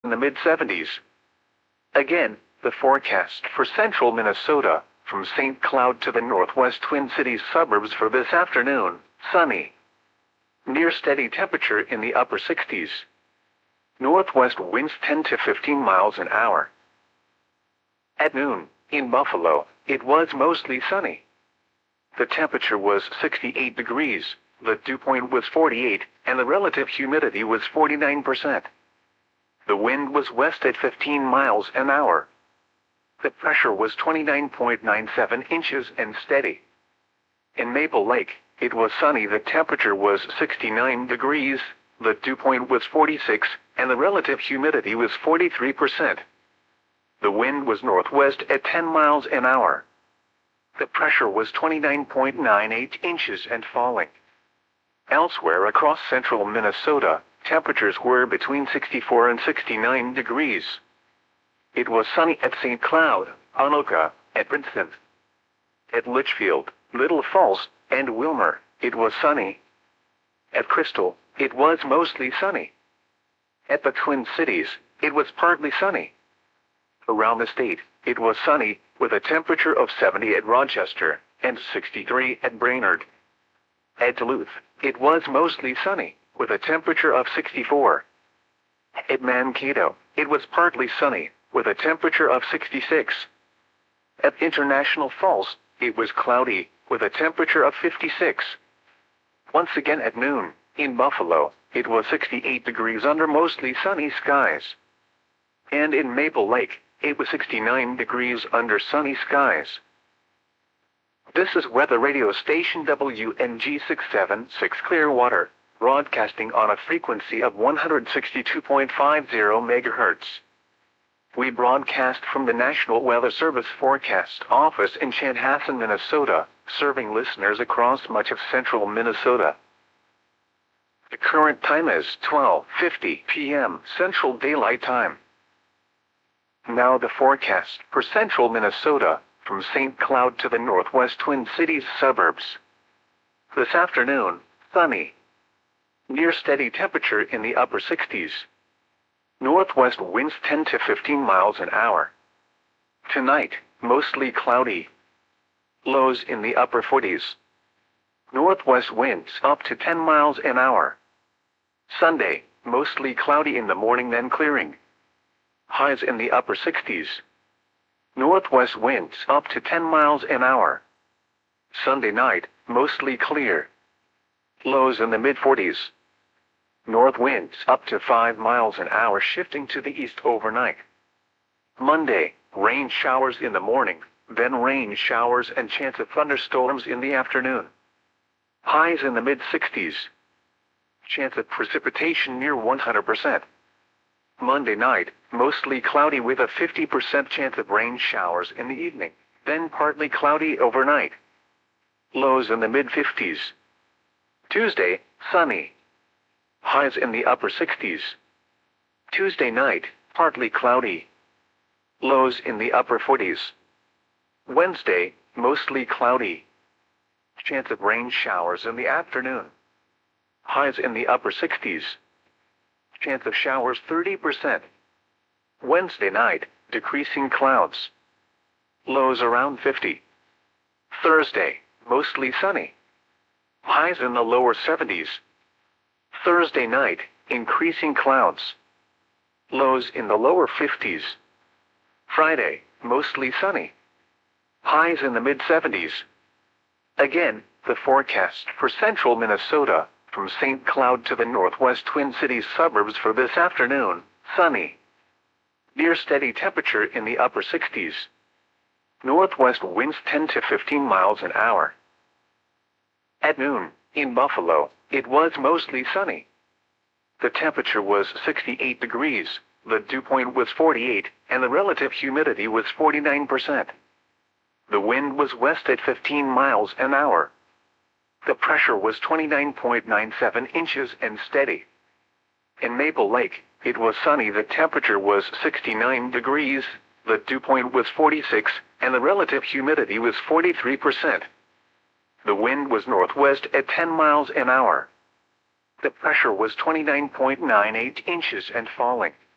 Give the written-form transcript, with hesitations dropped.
in the mid-70s. Again, the forecast for central Minnesota, from St. Cloud to the northwest Twin Cities suburbs for this afternoon, sunny. Near steady temperature in the upper 60s. Northwest winds 10 to 15 miles an hour. At noon, in Buffalo, it was mostly sunny. The temperature was 68 degrees, the dew point was 48, and the relative humidity was 49%. The wind was west at 15 miles an hour. The pressure was 29.97 inches and steady. In Maple Lake, it was sunny. The temperature was 69 degrees, the dew point was 46, and the relative humidity was 43%. The wind was northwest at 10 miles an hour. The pressure was 29.98 inches and falling. Elsewhere across central Minnesota, temperatures were between 64 and 69 degrees. It was sunny at St. Cloud, Anoka, at Princeton. At Litchfield, Little Falls, and Wilmer, it was sunny. At Crystal, it was mostly sunny. At the Twin Cities, it was partly sunny. Around the state, it was sunny, with a temperature of 70 at Rochester, and 63 at Brainerd. At Duluth, it was mostly sunny, with a temperature of 64. At Mankato, it was partly sunny, with a temperature of 66. At International Falls, it was cloudy, with a temperature of 56. Once again at noon, in Buffalo, it was 68 degrees under mostly sunny skies. And in Maple Lake, it was 69 degrees under sunny skies. This is weather radio station WNG 676 Clearwater, broadcasting on a frequency of 162.50 MHz. We broadcast from the National Weather Service Forecast Office in Chanhassen, Minnesota, serving listeners across much of central Minnesota. The current time is 12:50 p.m. Central Daylight Time. Now the forecast for central Minnesota, from St. Cloud to the northwest Twin Cities suburbs. This afternoon, sunny. Near steady temperature in the upper 60s. Northwest winds 10 to 15 miles an hour. Tonight, mostly cloudy. Lows in the upper 40s. Northwest winds up to 10 miles an hour. Sunday, mostly cloudy in the morning then clearing. Highs in the upper 60s. Northwest winds up to 10 miles an hour. Sunday night, mostly clear. Lows in the mid-40s. North winds up to 5 miles an hour shifting to the east overnight. Monday, rain showers in the morning, then rain showers and chance of thunderstorms in the afternoon. Highs in the mid-60s. Chance of precipitation near 100%. Monday night, mostly cloudy with a 50% chance of rain showers in the evening, then partly cloudy overnight. Lows in the mid-50s. Tuesday, sunny. Highs in the upper 60s. Tuesday night, partly cloudy. Lows in the upper 40s. Wednesday, mostly cloudy. Chance of rain showers in the afternoon. Highs in the upper 60s. Chance of showers 30%. Wednesday night, decreasing clouds. Lows around 50. Thursday, mostly sunny. Highs in the lower 70s. Thursday night, increasing clouds. Lows in the lower 50s. Friday, mostly sunny. Highs in the mid-70s. Again, the forecast for central Minnesota, from St. Cloud to the northwest Twin Cities suburbs for this afternoon, sunny. Near steady temperature in the upper 60s. Northwest winds 10 to 15 miles an hour. At noon, in Buffalo, it was mostly sunny. The temperature was 68 degrees, the dew point was 48, and the relative humidity was 49%. The wind was west at 15 miles an hour. The pressure was 29.97 inches and steady. In Maple Lake, it was sunny. The temperature was 69 degrees, the dew point was 46, and the relative humidity was 43%. The wind was northwest at 10 miles an hour. The pressure was 29.98 inches and falling.